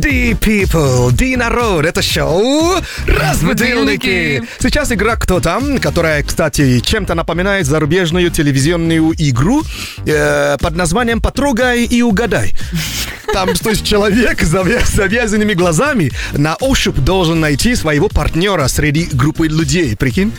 The people, the народ, это шоу «Разбудильники». Сейчас игра «Кто там?», которая, кстати, чем-то напоминает зарубежную телевизионную игру под названием «Потрогай и угадай». Там, то есть, человек с завязанными глазами на ощупь должен найти своего партнера среди группы людей, прикинь?